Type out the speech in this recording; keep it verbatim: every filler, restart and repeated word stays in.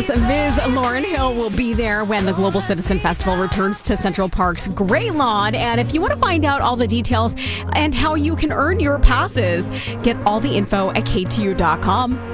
Yes, Miz Lauryn Hill will be there when the Global Citizen Festival returns to Central Park's Great Lawn. And if you want to find out all the details and how you can earn your passes, get all the info at K T U dot com.